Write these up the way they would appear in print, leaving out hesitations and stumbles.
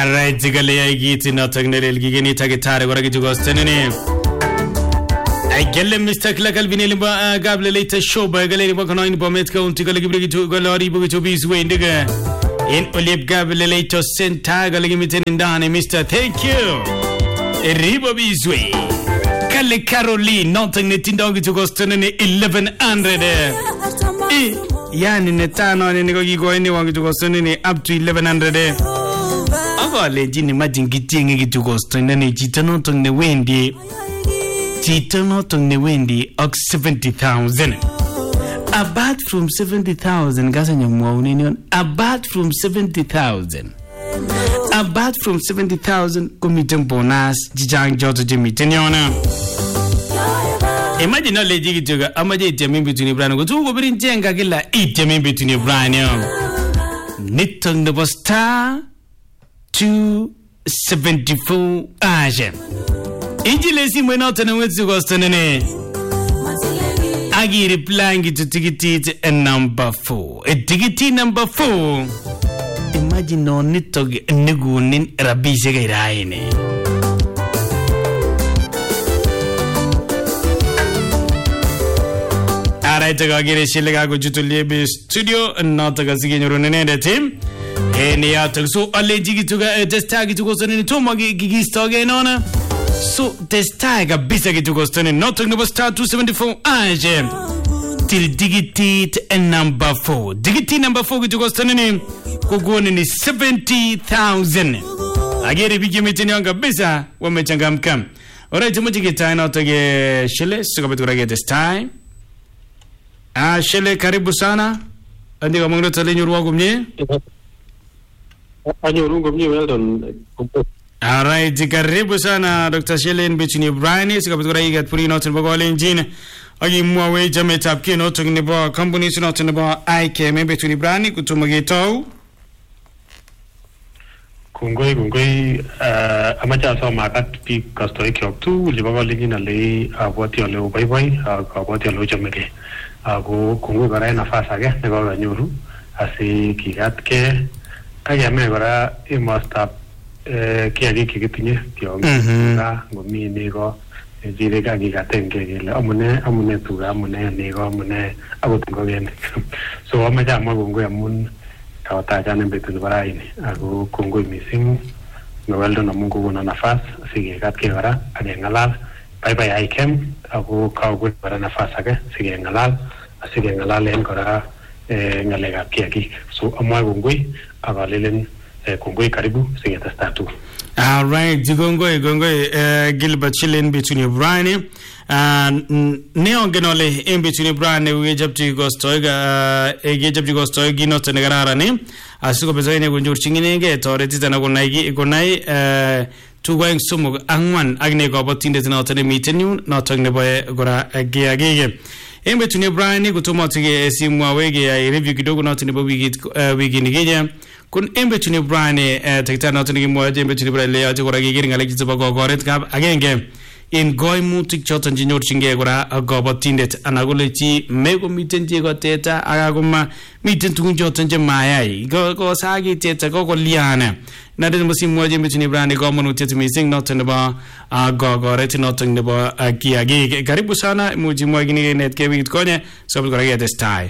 Alright, zigale giti na tagnere gigeni tagitare gora gitu gostenene. I gelle Mr. Klakal bineli ba gable later show ba gale ba kono in bomet ka unti gale gibri gitu galori bu gitu biswe indiga. In olip gable later senta gale gimiten indane Mr. Thank you. Ribo biswe. Kale Caroline notagne tinda gitu gostenene 1100. Yani netano ne go gigo ene wangu gitu gostenene up to 1100. Agole jini majingiti ngi gitu gostenene jitano tongne wendi. Chitono tongne wendi ok 70,000. Apart from 70,000, gasa nyamwa uninion. Apart from 70,000. Apart from 70,000, kumiten bonus jijang joto jimiteniona. Imagine all lady gituga amaje itemin between brand go tu go birin jenga gila itemin between brand yo. Nitong the star 274 aje. Injilesi mwenota na wetu gostanene. Agi replying to ticket number 4. Ticket number 4. Imagine no nitog nigunin rabise gairaine. Alright, gagire shilega go jutulebe studio nota sigenyorone team. Eni ya so alleji gituga testa gitugo sonene to magi gigistoge nona. So testa bisa gitugo sonene not number star 274 age. Till digit number 4. Digit number 4 gitugo sonene kugone ni 70,000. Agere bigimiti nyanga bisa wamechangamka. Alright, mujigita na toge shile sikabetura get this time. Shele karibu sana. Andika mwangu tali nyuru wangu mnye. Nyuru wangu mnye Weldon. Alright, karibu sana Dr. Shele Mbituni Brian. Sikabetura igat puri notin bagwale njine. Agi mwawe jame tapki notin niba company notin niba IK Mbituni Brian kutumagitau. Kungoi amacha so makat pi kastoi kyoktu libagwale njina le abwati ole ubaibai abwati ole jameke. Aku kungu gara nafas age negara nyuru asi kigatke age me gara imasta kiagi kigitinye kyonga ngomi nego jire ga gigatenge gele amune tuga amune nego amune agotingo gene so amaja magungu amun kawata jana betul baraini aku kungu missing noweldo na mungu guna nafas sige gatke gara age ngalal bye I came aku kau gue pada nafas age sige ngalal en kora ngalega kiaki so amwa gongoi abalelen gongoi karibu sige tastatu. All right, gongoi Gilbert Chillen between Brian neo genole in between Brian we japti gostoiga japti gostoigi not negarara ne asuko bezaine gonjur chingine toreti tana gonai tu going sumu angwan agne go botinde not ne mitenu not ne boy gora agege in between Brian gutuma tige simu awege ya review kidogo not ne wiki nigeja kun in between Brian tekta not ne mo in between Brian le ya gora gege ngale kitaba go goret gab agenge in goy mutik choton jinyor chinge gora gobotindet anagolechi mego miten je goteta agaguma miten tugun choton je mayai go sagi teta go liana na de musim moje between Brian go monutet missing not in ba go goret not in ba kiagi karibu sana muji mogi net ke bit konye so gora get style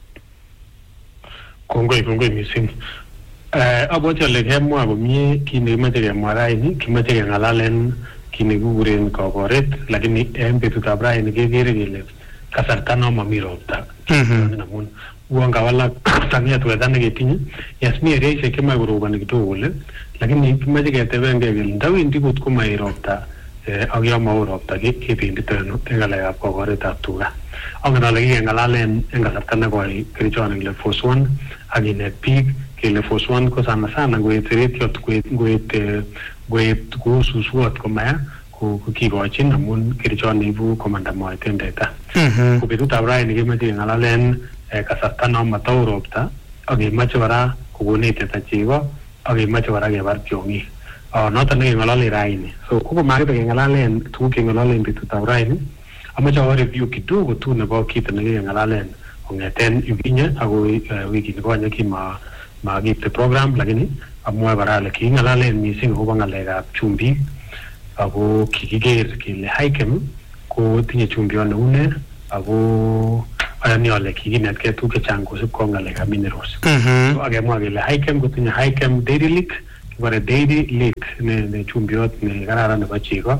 kongoi missing abote le hemo abomi kini mate marai ni kimate ngalalen kini guguren kokoret lakini betu tabra ini gegere gele kasarta no mamiropta namun uanga wala tania tuedane getinyi yasmi reise kema guruban gitole lakini kimaje getebenge gele ndawi ndikut kuma iropta agya mauropta kepindi teno engala ya kokoret atuga angana lagi engalalen engasarta na goi krichon le foswan agine pig kele foswan ko sana goeteret yot goet susuat komaya ku kigochin amun kirichon ibu komanda moitendeta ku betu tabra ni gemaji ngalalen kasarta no matauropta age machwara ku gonete tachigo age machwara ge bar pyongi nota ne ngalale raini so ku mari be ngalalen tu ke ngalalen betu tabra ni amacha review kidogo tu na ba kitane ngalalen ongeten yuginya ago wiki ngonya kima magite program lakini amwa kora ale kingalalen mising akobo ngalekab chumbik ako kikiker kele Hikem ko tinye chumbiot neu ne ako ayani ale kikinetkei tuguk chechang kosubkei ngalekab minerals. So akemwa kele Hikem kotinye Hikem Dairy Lick, kibore Dairy Lick ne chumbiot ne kararan nebo chego.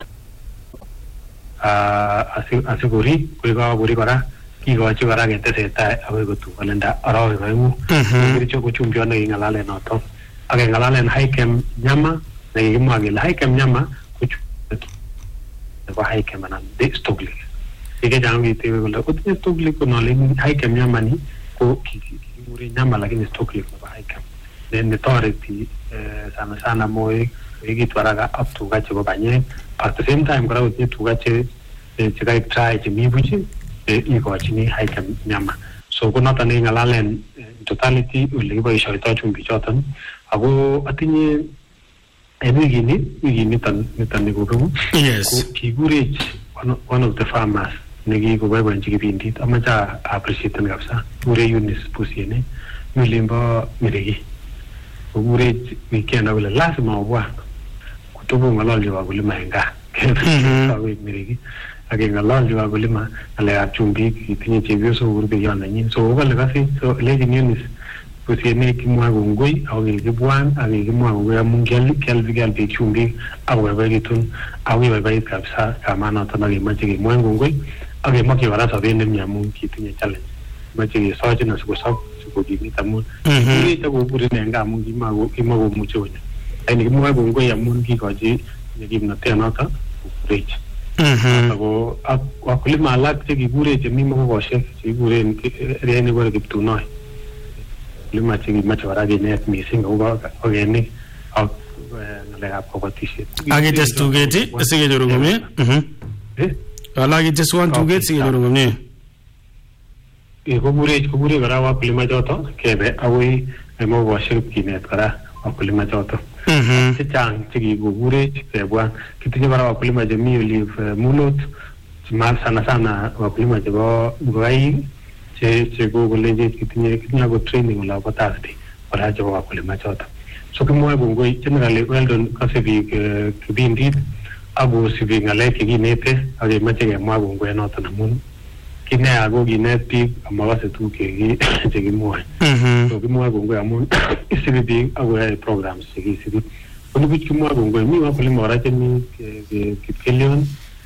Asikori koikakori kora kikochi kora ketesetai akoi kotu kalenda arawek oeng'u. Kericho ko chumbiot nekingalale noto. Akengalalen Hikem Nyama nekikimwa kele Hikem Nyama ko chumbiot nebo Hikem anan Stocklick. Chechang kitewe kole kotinye Stocklick konole Hikem Nyama ni ko kikure Nyama lakini Stocklick nebo Hikem netoreti sana moek koekitu haraka ak tuga chebo banyek. At the same time kora kotinye tuga chekaik try chemi buch ikochini Hikem Nyama. So konoton nekingalalen totality ole kiboishoitoi chumbichoton. Ako atinye en wikiniton nikobegu ko kikurech one of the farmers nekikoboiboenchi kipindit. Amache appreciaten kabisa kure Eunice Busiene milimbo Miriki. Kokurech weekend kole lazima obwa kotobong'ololchi wakulima en gaa kawek Miriki akeng'ololchi wakulima ngalekab chumbik kitinye chepyosok kurubeiyo nenyin. So kole kasi so lechin Eunice Busiene kimwa kongoi ako kikibwan ak kikimwa kongoi amun kial biik chumbik akoboiboikitun ako kibaibait kabisa kamanoton akemoche kemwaen kongoi akemokyi kora sobet nemie amun kitinye challenge. Moche kesochin asikosob sikokimit amun kurech akoburen en gaa amun kimakomuche konyo. Lakini kimwoe kongoi amun kikochi kimnotet noto kokurech. Ako wakulima alak chekikurech chemi mokokoshek chekikuren nekibore Kiptunoi. Wakulima chekimache kora kinet mising akobo okenik ak ngalekab kabatisiet. Akites tuget sikenyoru komie. Alakiteswan tuget sikenyoru komie. Kokurech kora wakulima choto kebe akoi mokokoshek kinet kora wakulima choto. Chechang chekikokurech kebwa kitinye kora wakulima chemi olive Mulot sana wakulima chebo ngokaik chekokolenjech kitinye ako training olabo Thursday kora chebo wakulima choto. So kimwoe kongoi generally weldon kase biik kipindit akosibi ngalek chekinete akemoche kemwa kongoi noton amun kinea ko kinet biik amakase tuguk chekimwoe. So kimwoe kongoi amun isibi biik akoyoe programs chekisibi. Konibuch kimwoe kongoi mi wakulima kora chemi Kipkelion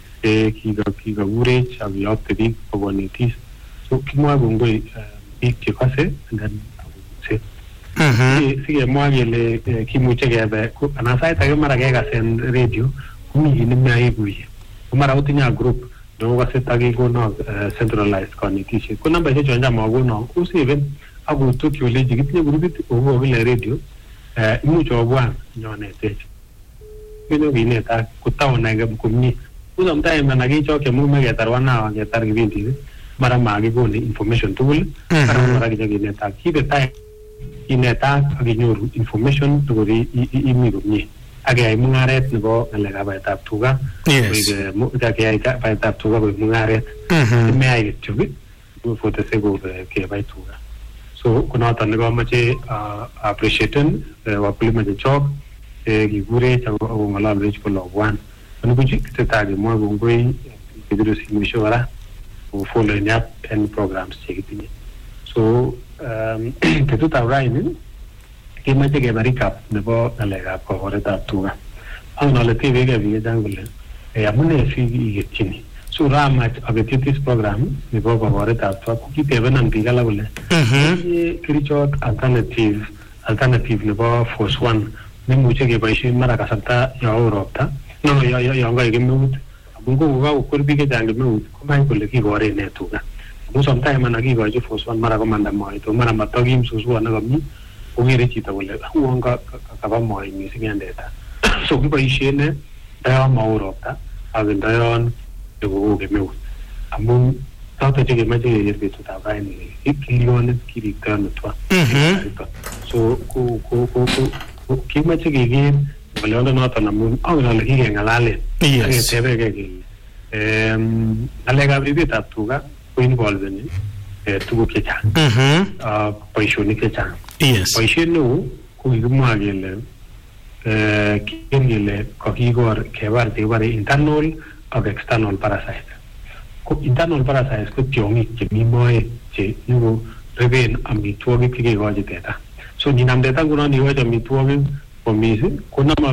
kikakurech akiyokte biik kokonetis. So kimwoe kongoi biik chekose and then akokuse. Sikemwa kele kimuche kebe anan sait ake mara kekas en radio komi kit nemiaikuye. Ko mara kotinye group nekokase takekonok centralized kanetisiet. Ko nambaishek chon cham akonok koseven akotokyi olechi kitinye grupit kobo kile radio imuch obwan nyonetech. Kino kinetak kotaon age komie. Ko sometime ana kechokyi amu ketar 1 hour ketar kipindit mara makikoni information tugul mara kinetak kibe time kinetak akinyoru information tugul imi komie. Akeyai mung'aret nebo ngalekab baetab tuga. Akeyai baetab tuga koik mung'aret. Meyai kityo for the sake of kebai tuga. So konoton nekomoche appreciaten wakulima chechok kikurech akong'ololwech kolobwan. Anibuch tesetai kemwoe kongoi kebiru simoishek kora kofollowen up en programs chekitinye. So betutab raini kemoche keba recap nebo ngalekab kokoretab tuga. Angen ale tebekei biik chechang kole amune sikiketchini. So ramach aketyi this program nebo kokoretab tuga ko kitebenan biik alak kole kerichot alternative nebo Force 1 nemuche keboisien mara kasarta yo ropta yon kaek kemeut. Amun kokakokwer biik chechang kemeut komach kole kikoren ne tuga. Amun sometime ana kikochi Force 1 mara komanda moet mara matakim suswot nekamii kokere chito kole uon kaba moet mising en teta. So kiboisien ndayon mao ropta ak ndayon kokoo kemeut. Amun choto chekemoche keker betutab raini kilionit kiriktoen twa. So kimache keker ng'oliondo noton amun angen ale kikeng'alalen aketebekei kele ngalekab ribetab tuga ko involveni tuguk chechang boisionik chechang. Boisiet neu ko kikimwa kele kele kakikor kebar chekibare internal ak external parasite. Ko internal parasites ko tiong'ik chemi moet che nyiko reben amitwogik chekikochi teta. So ninam teta ngunon ikochi amitwogik komis konome